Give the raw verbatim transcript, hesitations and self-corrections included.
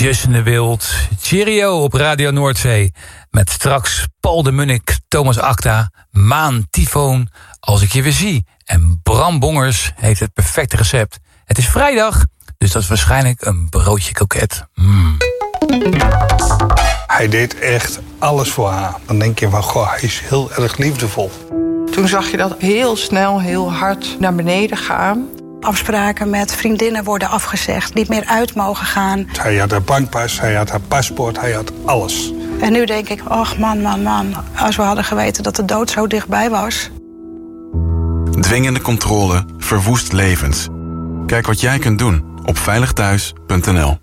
Justin de Wild, Cheerio op Radio Noordzee. Met straks Paul de Munnik, Thomas Acta, Maan Tyfoon, Als ik je weer zie. En Bram Bongers heeft het perfecte recept. Het is vrijdag, dus dat is waarschijnlijk een broodje kroket. Mm. Hij deed echt alles voor haar. Dan denk je van, goh, hij is heel erg liefdevol. Toen zag je dat heel snel, heel hard naar beneden gaan. Afspraken met vriendinnen worden afgezegd, niet meer uit mogen gaan. Hij had haar bankpas, hij had haar paspoort, hij had alles. En nu denk ik, ach man, man, man, als we hadden geweten dat de dood zo dichtbij was. Dwingende controle verwoest levens. Kijk wat jij kunt doen op veilig thuis punt n l.